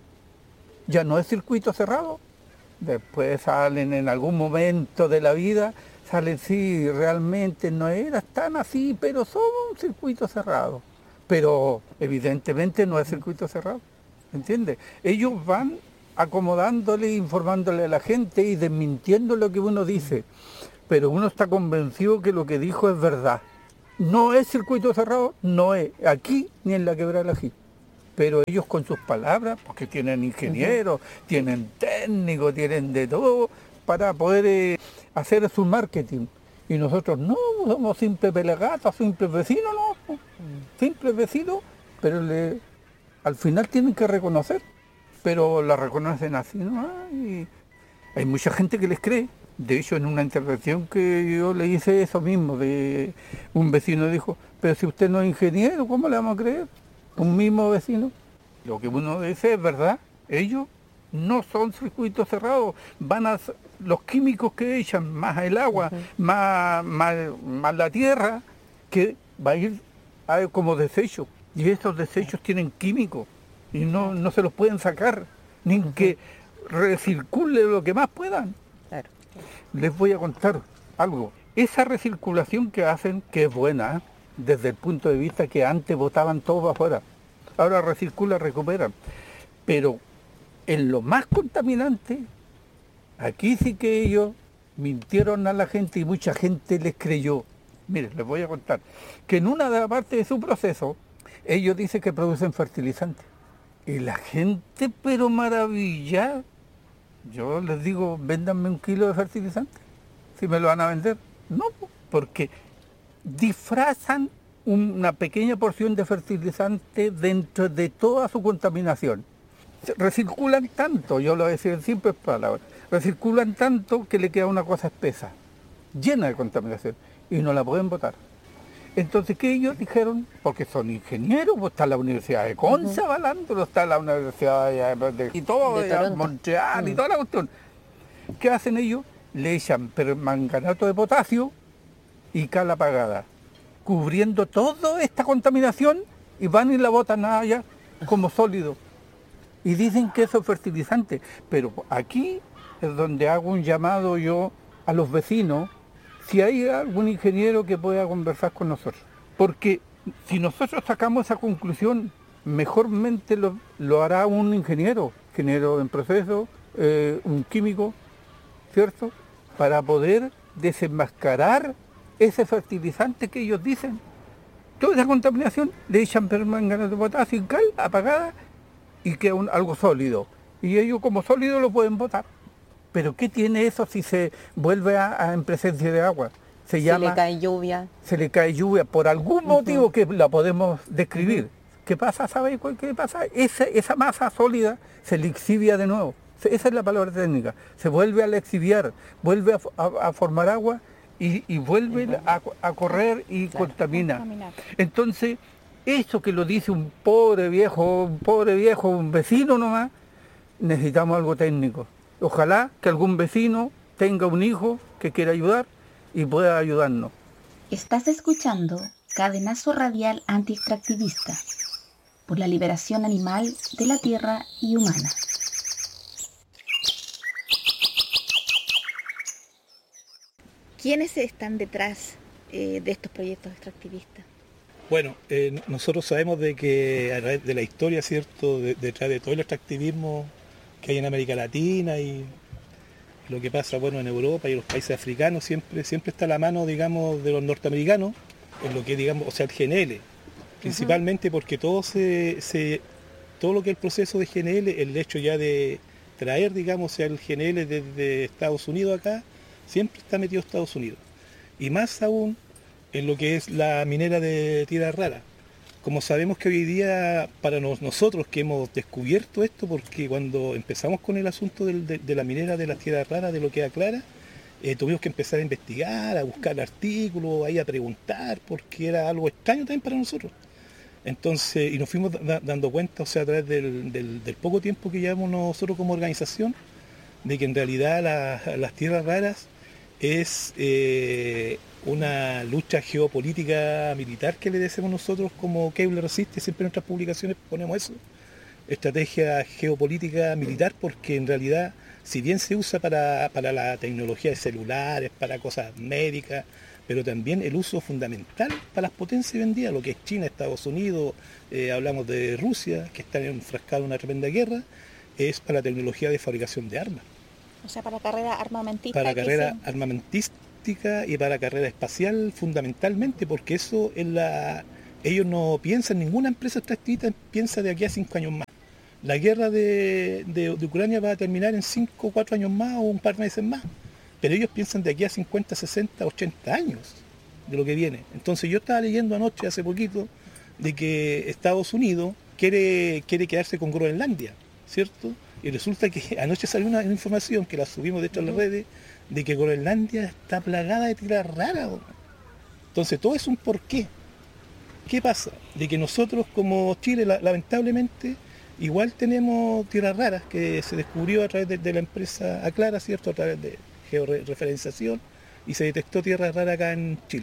Ya no es circuito cerrado. Después salen en algún momento de la vida, salen, sí, realmente no era tan así, pero son un circuito cerrado. Pero evidentemente no es circuito cerrado. ¿Entiendes? Ellos van acomodándole, informándole a la gente y desmintiendo lo que uno dice. Pero uno está convencido que lo que dijo es verdad. No es circuito cerrado, no es aquí ni en la Quebrada del Ají. Pero ellos con sus palabras, porque tienen ingenieros, uh-huh. tienen técnicos, tienen de todo, para poder eh, hacer su marketing. Y nosotros no, somos simples pelagatos, simples vecinos, no, simples vecinos, pero le, al final tienen que reconocer. Pero la reconocen así, ¿no? Y hay mucha gente que les cree. De hecho, en una intervención que yo le hice eso mismo, de un vecino dijo, pero si usted no es ingeniero, ¿cómo le vamos a creer? Un mismo vecino. Lo que uno dice es verdad, ellos no son circuitos cerrados, van a los químicos que echan, más el agua, uh-huh. más, más, más la tierra, que va a ir a, como desecho. Y estos desechos tienen químicos. Y no, no se los pueden sacar, ni uh-huh. que recircule lo que más puedan. Claro. Les voy a contar algo. Esa recirculación que hacen, que es buena, ¿eh? Desde el punto de vista que antes botaban todo para afuera. Ahora recircula, recuperan. Pero en lo más contaminante, aquí sí que ellos mintieron a la gente y mucha gente les creyó. Miren, les voy a contar que en una de las partes de su proceso, ellos dicen que producen fertilizantes. Y la gente, pero maravilla, yo les digo, véndanme un kilo de fertilizante, si me lo van a vender. No, porque disfrazan una pequeña porción de fertilizante dentro de toda su contaminación. Recirculan tanto, yo lo voy a decir en simples palabras, recirculan tanto que le queda una cosa espesa, llena de contaminación, y no la pueden botar. Entonces, ¿qué ellos dijeron? Porque son ingenieros, pues está la Universidad de Conce avalándolo, está la Universidad de, de, y todo, de, de Montreal, uh. y toda la cuestión. ¿Qué hacen ellos? Le echan permanganato de potasio y cal apagada, cubriendo toda esta contaminación, y van y la botan allá como sólido. Y dicen que eso es fertilizante. Pero aquí es donde hago un llamado yo a los vecinos, si hay algún ingeniero que pueda conversar con nosotros. Porque si nosotros sacamos esa conclusión mejormente lo, lo hará un ingeniero, ingeniero en proceso, eh, un químico, ¿cierto? Para poder desenmascarar ese fertilizante que ellos dicen. Toda esa contaminación le echan permanganato de potasio y cal apagada y queda un, algo sólido. Y ellos como sólido lo pueden botar. Pero ¿qué tiene eso si se vuelve a, a en presencia de agua? Se, se llama, le cae lluvia. Se le cae lluvia por algún motivo uh-huh. que la podemos describir. Uh-huh. ¿Qué pasa? ¿Sabéis qué pasa? Esa, esa masa sólida se lixivia de nuevo. Esa es la palabra técnica. Se vuelve a lixiviar, vuelve a, a, a formar agua y, y vuelve a, a correr y claro, contamina. Contaminar. Entonces, eso que lo dice un pobre viejo, un pobre viejo, un vecino nomás, necesitamos algo técnico. Ojalá que algún vecino tenga un hijo que quiera ayudar y pueda ayudarnos. Estás escuchando Cadenazo Radial Antiextractivista por la liberación animal de la tierra y humana. ¿Quiénes están detrás eh, de estos proyectos extractivistas? Bueno, eh, nosotros sabemos de que a través de la historia, ¿cierto?, de, detrás de todo el extractivismo que hay en América Latina y lo que pasa, bueno, en Europa y en los países africanos, siempre, siempre está la mano, digamos, de los norteamericanos, en lo que, digamos, o sea, el G N L, principalmente uh-huh. porque todo se, se, todo lo que es el proceso de G N L, el hecho ya de traer, digamos, o sea, el G N L desde Estados Unidos acá, siempre está metido Estados Unidos. Y más aún en lo que es la minera de tierra rara. Como sabemos que hoy día, para nos, nosotros que hemos descubierto esto, porque cuando empezamos con el asunto del, de, de la minera de las tierras raras, de lo que aclara, eh, tuvimos que empezar a investigar, a buscar artículos, ahí a preguntar, porque era algo extraño también para nosotros. Entonces, y nos fuimos da, dando cuenta, o sea, a través del, del, del poco tiempo que llevamos nosotros como organización, de que en realidad la, las tierras raras es eh, una lucha geopolítica militar que le decimos nosotros como Kevlar Resiste, siempre en nuestras publicaciones ponemos eso, estrategia geopolítica militar, porque en realidad, si bien se usa para, para la tecnología de celulares, para cosas médicas, pero también el uso fundamental para las potencias hoy en día, lo que es China, Estados Unidos, eh, hablamos de Rusia, que están enfrascados en una tremenda guerra, es para la tecnología de fabricación de armas. O sea, para carrera armamentista. Para carrera se... armamentística y para carrera espacial fundamentalmente, porque eso es la... ellos no piensan, ninguna empresa extractivista piensa de aquí a cinco años más. La guerra de, de, de Ucrania va a terminar en cinco o cuatro años más o un par de meses más, pero ellos piensan de aquí a cincuenta, sesenta, ochenta años de lo que viene. Entonces yo estaba leyendo anoche, hace poquito, de que Estados Unidos quiere, quiere quedarse con Groenlandia, ¿cierto? Y resulta que anoche salió una, una información que la subimos de hecho en las redes, de que Groenlandia está plagada de tierra rara. Entonces todo es un porqué. ¿Qué pasa? De que nosotros como Chile, la, lamentablemente, igual tenemos tierras raras que se descubrió a través de, de la empresa Aclara, ¿cierto? A través de georreferenciación, y se detectó tierra rara acá en Chile.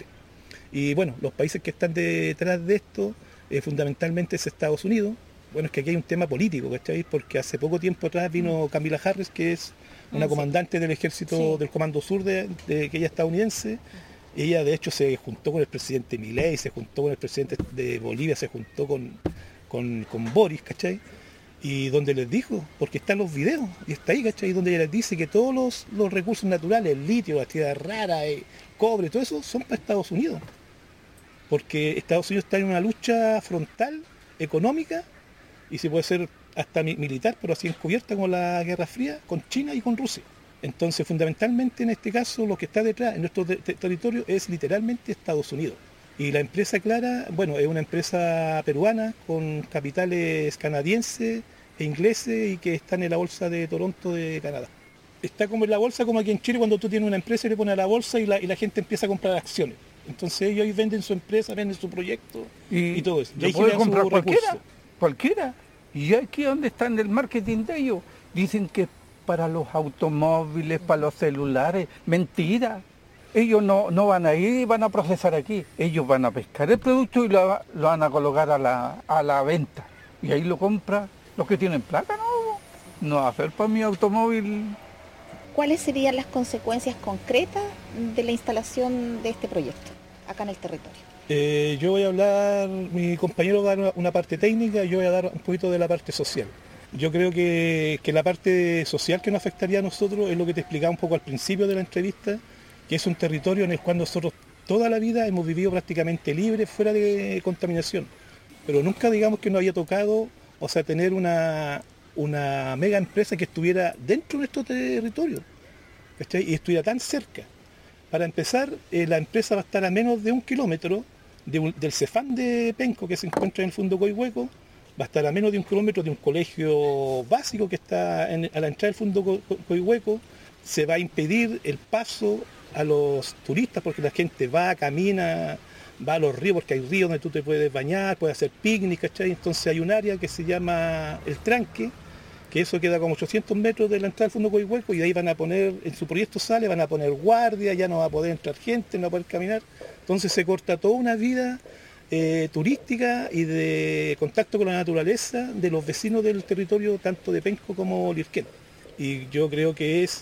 Y bueno, los países que están detrás de esto, eh, fundamentalmente es Estados Unidos. Bueno, es que aquí hay un tema político, ¿cachai? Porque hace poco tiempo atrás vino Kamala Harris, que es una sí. comandante del ejército sí. del Comando Sur, de, de que ella es estadounidense. Ella, de hecho, se juntó con el presidente Milei, se juntó con el presidente de Bolivia, se juntó con, con, con Boris, ¿cachai? Y donde les dijo, porque están los videos, y está ahí, ¿cachai? Donde ella les dice que todos los, los recursos naturales, el litio, las tierras raras, el cobre, todo eso, son para Estados Unidos. Porque Estados Unidos está en una lucha frontal, económica, y se puede ser hasta militar, pero así encubierta con la Guerra Fría, con China y con Rusia. Entonces, fundamentalmente en este caso, lo que está detrás en nuestro te- territorio es literalmente Estados Unidos. Y la empresa Clara, bueno, es una empresa peruana con capitales canadienses e ingleses y que están en la bolsa de Toronto de Canadá. Está como en la bolsa, como aquí en Chile, cuando tú tienes una empresa y le pones a la bolsa y la, y la gente empieza a comprar acciones. Entonces ellos ahí venden su empresa, venden su proyecto y, y todo eso. Y ahí puede comprar cualquiera, cualquiera. Y aquí donde está en el marketing de ellos, dicen que para los automóviles, para los celulares, mentira. Ellos no, no van a ir y van a procesar aquí. Ellos van a pescar el producto y lo, lo van a colocar a la, a la venta. Y ahí lo compra los que tienen plata, ¿no? No va a hacer para mi automóvil. ¿Cuáles serían las consecuencias concretas de la instalación de este proyecto? acá en el territorio? Eh, yo voy a hablar, mi compañero va a dar una parte técnica y yo voy a dar un poquito de la parte social. Yo creo que, que la parte social que nos afectaría a nosotros es lo que te explicaba un poco al principio de la entrevista, que es un territorio en el cual nosotros toda la vida hemos vivido prácticamente libres, fuera de contaminación. Pero nunca digamos que nos había tocado, o sea, tener una, una mega empresa que estuviera dentro de nuestro territorio, ¿cachai? Y estuviera tan cerca. Para empezar, eh, la empresa va a estar a menos de un kilómetro de un, del Cefam de Penco, que se encuentra en el Fundo Coihueco, va a estar a menos de un kilómetro de un colegio básico que está en, a la entrada del Fundo Co Coihueco. Se va a impedir el paso a los turistas porque la gente va, camina, va a los ríos, porque hay ríos donde tú te puedes bañar, puedes hacer picnic, ¿cachai? Entonces hay un área que se llama El Tranque, que eso queda como ochocientos metros de la entrada del Fundo Coihueco, y ahí van a poner, en su proyecto sale, van a poner guardia, ya no va a poder entrar gente, no va a poder caminar. Entonces se corta toda una vida eh, turística y de contacto con la naturaleza de los vecinos del territorio, tanto de Penco como Lirquén. Y yo creo que es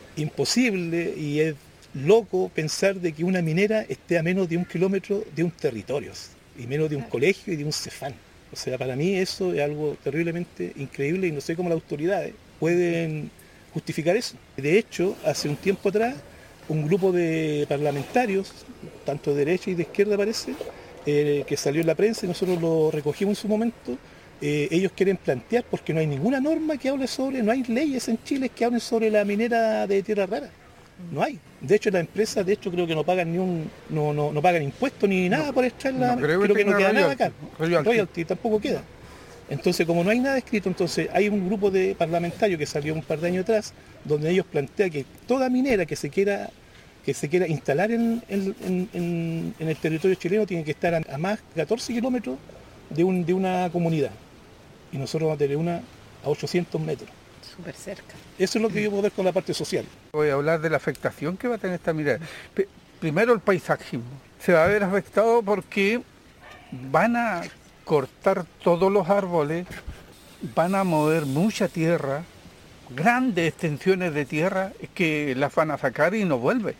imposible y es loco pensar de que una minera esté a menos de un kilómetro de un territorio, y menos de un colegio y de un Cefam. O sea, para mí eso es algo terriblemente increíble y no sé cómo las autoridades pueden justificar eso. De hecho, hace un tiempo atrás, un grupo de parlamentarios, tanto de derecha y de izquierda parece, eh, que salió en la prensa y nosotros lo recogimos en su momento, eh, ellos quieren plantear, porque no hay ninguna norma que hable sobre, no hay leyes en Chile que hablen sobre la minera de tierra rara. No hay. De hecho, las empresas, de hecho, creo que no pagan ni un, no, no, no pagan impuestos ni nada no, por extraerla. No, creo, creo que no queda royalty, nada acá. Royalty. royalty tampoco queda. Entonces, como no hay nada escrito, entonces hay un grupo de parlamentarios que salió un par de años atrás, donde ellos plantean que toda minera que se quiera, que se quiera instalar en, en, en, en el territorio chileno tiene que estar a, a más de catorce kilómetros de, un, de una comunidad. Y nosotros vamos a tener una a ochocientos metros. Súper cerca. Eso es lo que yo puedo ver con la parte social. Voy a hablar de la afectación que va a tener esta minera. P- primero el paisajismo. Se va a ver afectado porque van a cortar todos los árboles, van a mover mucha tierra, grandes extensiones de tierra que las van a sacar y no vuelve.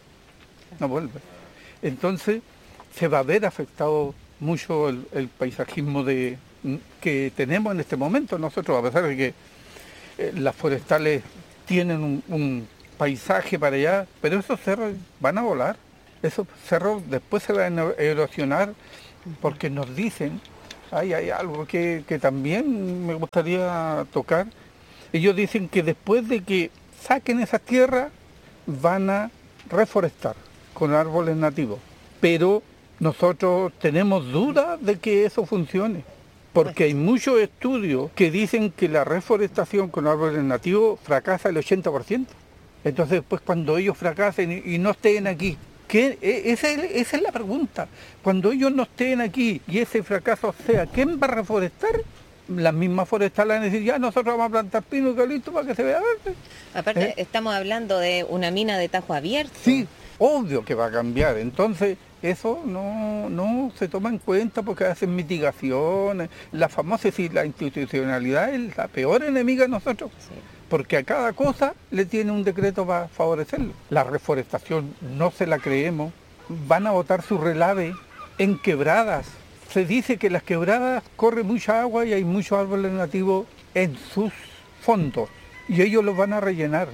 No vuelve. Entonces se va a ver afectado mucho el, el paisajismo de, que tenemos en este momento nosotros, a pesar de que las forestales tienen un, un paisaje para allá, pero esos cerros van a volar. Esos cerros después se van a erosionar porque nos dicen, hay, hay algo que, que también me gustaría tocar. Ellos dicen que después de que saquen esas tierras van a reforestar con árboles nativos. Pero nosotros tenemos dudas de que eso funcione. Porque hay muchos estudios que dicen que la reforestación con árboles nativos fracasa el ochenta por ciento. Entonces, pues cuando ellos fracasen y no estén aquí, ¿qué? Esa es, esa es la pregunta. Cuando ellos no estén aquí y ese fracaso sea, ¿quién va a reforestar? Las mismas forestales van a decir, ya nosotros vamos a plantar pino y eucalipto para que se vea verde. Aparte, ¿Eh? estamos hablando de una mina de tajo abierto. Sí, obvio que va a cambiar. Entonces, eso no, no se toma en cuenta porque hacen mitigaciones. La famosa, si la institucionalidad es la peor enemiga de nosotros. Sí. Porque a cada cosa le tiene un decreto para favorecerlo. La reforestación no se la creemos. Van a botar su relave en quebradas. Se dice que las quebradas corre mucha agua y hay muchos árboles nativos en sus fondos. Y ellos los van a rellenar.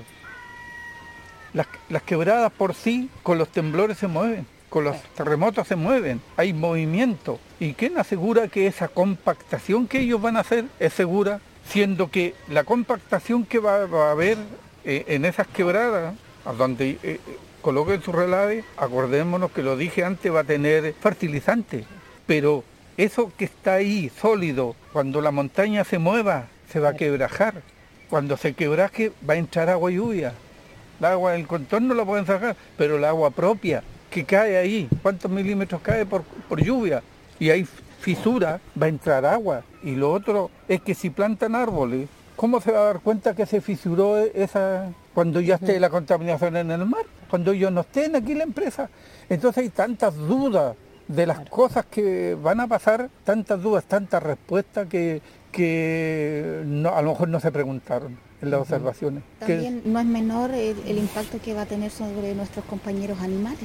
Las, las quebradas por sí, con los temblores se mueven. Con los terremotos se mueven, hay movimiento. ¿Y quién asegura que esa compactación que ellos van a hacer es segura? Siendo que la compactación que va, va a haber eh, en esas quebradas, a donde eh, coloquen su relave, acordémonos que lo dije antes, va a tener fertilizante. Pero eso que está ahí, sólido, cuando la montaña se mueva, se va a quebrajar. Cuando se quebraje va a entrar agua y lluvia. El agua del contorno la pueden sacar, pero el agua propia que cae ahí, cuántos milímetros cae por, por lluvia, y hay fisura, va a entrar agua. Y lo otro es que si plantan árboles, ¿cómo se va a dar cuenta que se fisuró esa cuando ya esté la contaminación en el mar? Cuando ellos no estén aquí la empresa. Entonces hay tantas dudas de las cosas que van a pasar, tantas dudas, tantas respuestas que, que no, a lo mejor no se preguntaron en las observaciones. También que, no es menor el, el impacto que va a tener sobre nuestros compañeros animales.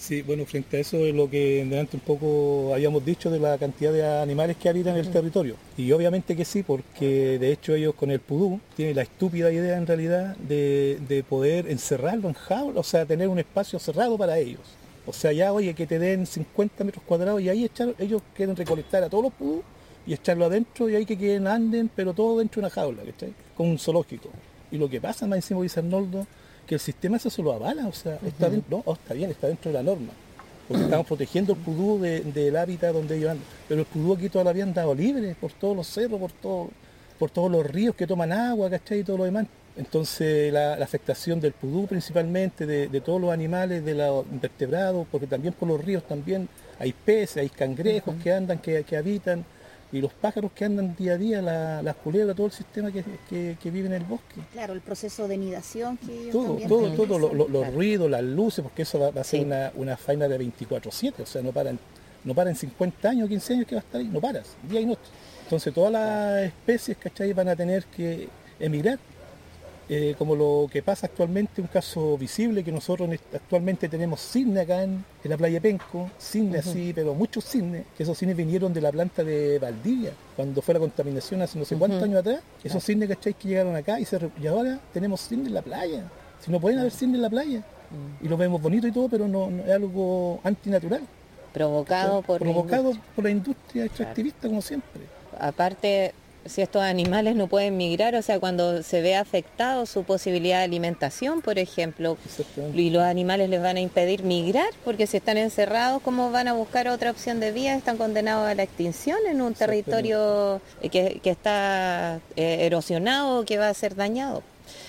Sí, bueno, frente a eso es lo que delante un poco habíamos dicho de la cantidad de animales que habitan en el territorio. Y obviamente que sí, porque de hecho ellos con el pudú tienen la estúpida idea en realidad de, de poder encerrarlo en jaula, o sea, tener un espacio cerrado para ellos. O sea, ya, oye, que te den cincuenta metros cuadrados y ahí echar, ellos quieren recolectar a todos los pudú y echarlo adentro y ahí que queden anden, pero todo dentro de una jaula, ¿cachai? Con un zoológico. Y lo que pasa, más encima dice Arnoldo, que el sistema eso se lo avala, o sea, está, uh-huh. dentro, no, oh, está bien, está dentro de la norma, porque estamos protegiendo el pudú de, del hábitat donde ellos andan, pero el pudú aquí toda la vida han dado libre, por todos los cerros, por, todo, por todos los ríos que toman agua, ¿cachai? Y todo lo demás. Entonces la, la afectación del pudú principalmente, de, de todos los animales, de los invertebrados, porque también por los ríos también hay peces, hay cangrejos uh-huh. que andan, que, que habitan, y los pájaros que andan día a día, la, las culebras, todo el sistema que, que, que vive en el bosque. Claro, el proceso de nidación que ellos todo, también todo, todo, lo, lo, los claro. ruidos, las luces, porque eso va, va a ser Sí. una, una faena de veinticuatro siete, o sea, no paran, no paran cincuenta años, quince años que va a estar ahí, no paras, día y noche. Entonces todas las especies, ¿cachai?, van a tener que emigrar. Eh, como lo que pasa actualmente, un caso visible, que nosotros actualmente tenemos cisne acá en, en la playa de Penco, cisne uh-huh. así, pero muchos cisnes, que esos cisnes vinieron de la planta de Valdivia, cuando fue la contaminación hace no sé cuántos uh-huh. años atrás, esos uh-huh. cisnes, ¿cachai?, que llegaron acá y, se, y ahora tenemos cisne en la playa, si no pueden haber cisne en la playa, uh-huh. y lo vemos bonito y todo, pero no, no es algo antinatural. Provocado por Provocado la por la industria extractivista, claro. como siempre. Aparte, si estos animales no pueden migrar, o sea, cuando se ve afectado su posibilidad de alimentación, por ejemplo, y los animales les van a impedir migrar, porque si están encerrados, ¿cómo van a buscar otra opción de vida? Están condenados a la extinción en un territorio que, que está eh, erosionado, que va a ser dañado.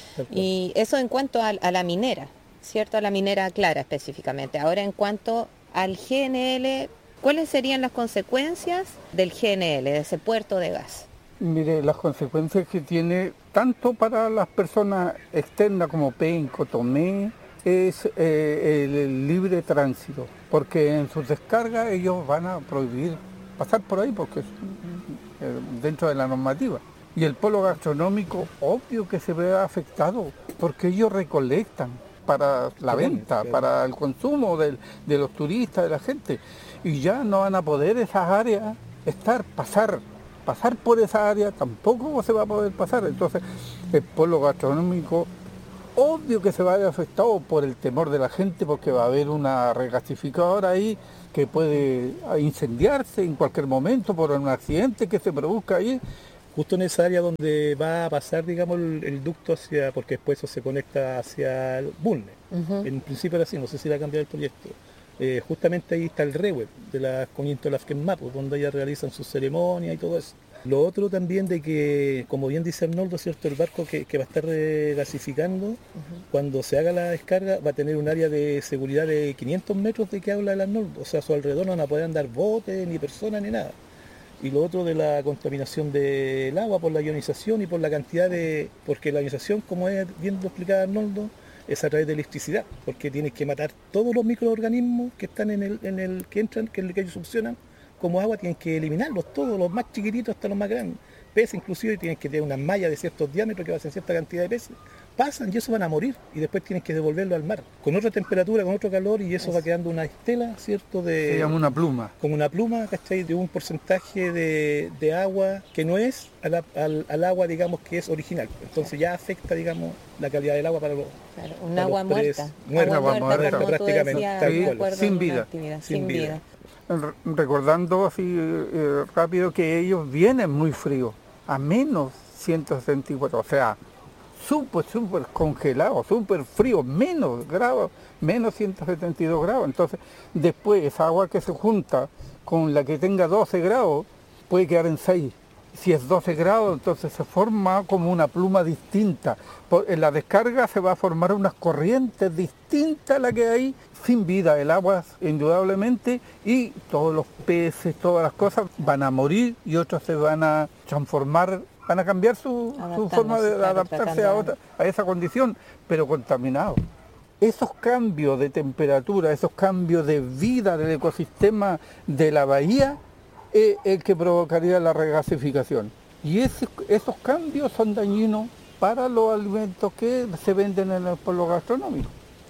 Y eso en cuanto a, a la minera, ¿cierto? A la minera clara específicamente. Ahora, en cuanto al G N L, ¿cuáles serían las consecuencias del G N L, de ese puerto de gas? Mire, las consecuencias que tiene tanto para las personas externas como Penco, Tomé, es eh, el, el libre tránsito, porque en sus descargas ellos van a prohibir pasar por ahí porque es eh, dentro de la normativa. Y el polo gastronómico, obvio que se ve afectado, porque ellos recolectan para la venta, para el consumo del, de los turistas, de la gente, y ya no van a poder esas áreas estar, pasar. Pasar por esa área tampoco se va a poder pasar. Entonces el polo gastronómico obvio que se va a ver afectado por el temor de la gente, porque va a haber una regasificadora ahí que puede incendiarse en cualquier momento por un accidente que se produzca ahí. Justo en esa área donde va a pasar, digamos, el, el ducto hacia, porque después eso se conecta hacia el Bulne. Uh-huh. En principio era así, no sé si va a cambiar el proyecto. Eh, justamente ahí está el REWEB de la Coñinto de las Quemapos, donde ellas realizan sus ceremonias y todo eso. Lo otro también de que, como bien dice Arnoldo, ¿cierto?, el barco que, que va a estar regasificando, uh-huh. cuando se haga la descarga va a tener un área de seguridad de quinientos metros de que habla el Arnoldo, o sea, a su alrededor no van a poder andar botes, ni personas, ni nada. Y lo otro de la contaminación del agua por la ionización y por la cantidad de... porque la ionización, como es bien lo explicaba Arnoldo, es a través de electricidad, porque tienes que matar todos los microorganismos que están en el, en el que entran, que, que ellos succionan como agua, tienen que eliminarlos todos, los más chiquititos hasta los más grandes. Peces inclusive tienen que tener una malla de ciertos diámetros que va a ser cierta cantidad de peces. Pasan y eso van a morir y después tienes que devolverlo al mar, con otra temperatura, con otro calor, y eso, eso. va quedando una estela, ¿cierto? De, se llama una pluma. Como una pluma, ¿cachai? De un porcentaje de, de agua que no es a la, al, al agua, digamos, que es original. Entonces ya afecta, digamos, la calidad del agua para los... Claro, un agua los muerta. Muerta, agua muerta, muerta, muerta prácticamente. Decías, sí, sin vida. Sin, sin vida. vida. Recordando así eh, rápido que ellos vienen muy fríos, a menos ciento setenta y cuatro, o sea, súper, súper congelado, súper frío, menos grados, menos ciento setenta y dos grados. Entonces, después esa agua que se junta con la que tenga doce grados, puede quedar en seis. Si es doce grados, entonces se forma como una pluma distinta. Por, en la descarga se va a formar unas corrientes distintas a la que hay, sin vida. El agua, indudablemente, y todos los peces, todas las cosas van a morir y otros se van a transformar, van a cambiar su, su forma de claro, adaptarse a, otra, a esa condición, pero contaminados. Esos cambios de temperatura, esos cambios de vida del ecosistema de la bahía, es el que provocaría la regasificación. Y ese, esos cambios son dañinos para los alimentos que se venden en el polo gastronómico.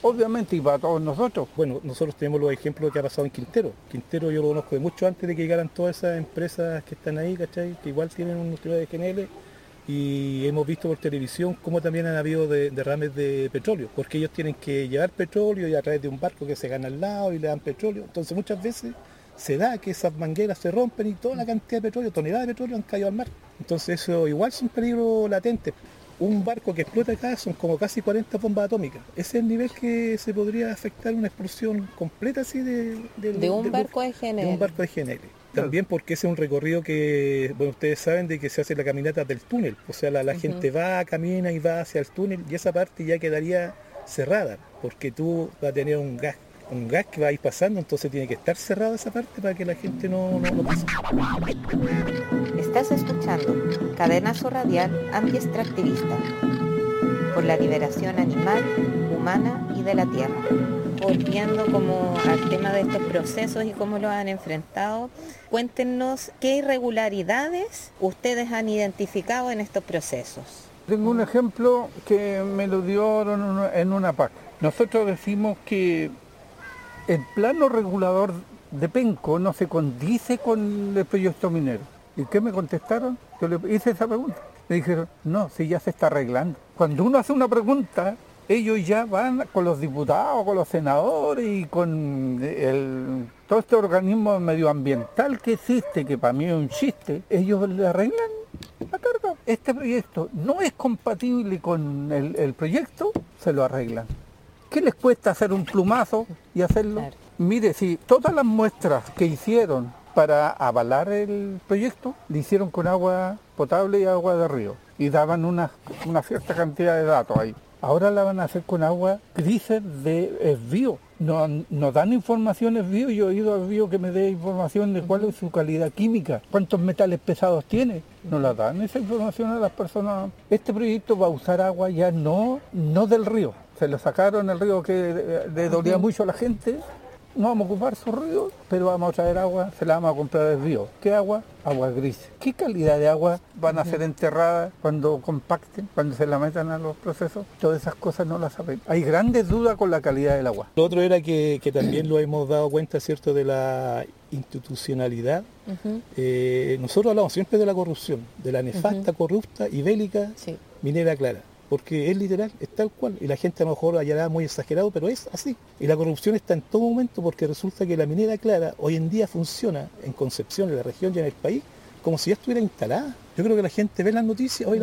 obviamente, y para todos nosotros. Bueno, nosotros tenemos los ejemplos que ha pasado en Quintero. Quintero yo lo conozco de mucho antes de que llegaran todas esas empresas que están ahí, ¿cachai? Que igual tienen un nucleo de G N L. Y hemos visto por televisión cómo también han habido de, derrames de petróleo, porque ellos tienen que llevar petróleo y a través de un barco que se gana al lado y le dan petróleo. Entonces muchas veces se da que esas mangueras se rompen y toda la cantidad de petróleo, toneladas de petróleo han caído al mar. Entonces eso igual es un peligro latente. Un barco que explota acá son como casi cuarenta bombas atómicas. Ese es el nivel que se podría afectar una explosión completa así de... De, de un de, barco de G N L. De un barco de G N L. También porque ese es un recorrido que, bueno, ustedes saben de que se hace la caminata del túnel. O sea, la, la uh-huh. gente va, camina y va hacia el túnel y esa parte ya quedaría cerrada, porque tú vas a tener un gas, un gas que va a ir pasando, entonces tiene que estar cerrada esa parte para que la gente no, no lo pase. Estás escuchando Cadenazo Radial Anti-Extractivista por la liberación animal, humana y de la tierra. Volviendo como al tema de estos procesos y cómo los han enfrentado, cuéntenos qué irregularidades ustedes han identificado en estos procesos. Tengo un ejemplo que me lo dieron en una P A C. Nosotros decimos que el plano regulador de Penco no se condice con el proyecto minero. ¿Y qué me contestaron? Yo le hice esa pregunta. Me dijeron, no, si ya se está arreglando. Cuando uno hace una pregunta, ellos ya van con los diputados, con los senadores y con el, todo este organismo medioambiental que existe, que para mí es un chiste, ellos le arreglan la carga. Este proyecto no es compatible con el, el proyecto, se lo arreglan. ¿Qué les cuesta hacer un plumazo y hacerlo? Claro. Mire, si todas las muestras que hicieron para avalar el proyecto, le hicieron con agua potable y agua de río, y daban una, una cierta cantidad de datos ahí. Ahora la van a hacer con agua que dicen de esbío. Nos no dan información esbío. Yo he ido a esbío que me dé información de cuál es su calidad química, cuántos metales pesados tiene. No la dan esa información a las personas. Este proyecto va a usar agua ya no, no del río. Se lo sacaron el río que le dolía mucho a la gente. No vamos a ocupar su río, pero vamos a traer agua, se la vamos a comprar del río. ¿Qué agua? Agua gris. ¿Qué calidad de agua van a ser enterradas cuando compacten, cuando se la metan a los procesos? Todas esas cosas no las saben. Hay grandes dudas con la calidad del agua. Lo otro era que, que también lo hemos dado cuenta, ¿cierto?, de la institucionalidad. Uh-huh. Eh, nosotros hablamos siempre de la corrupción, de la nefasta, uh-huh. corrupta y bélica sí. minera Clara. Porque es literal, es tal cual, y la gente a lo mejor hallará muy exagerado, pero es así. Y la corrupción está en todo momento porque resulta que la minera Clara hoy en día funciona en Concepción, en la región y en el país, como si ya estuviera instalada. Yo creo que la gente ve las noticias, hoy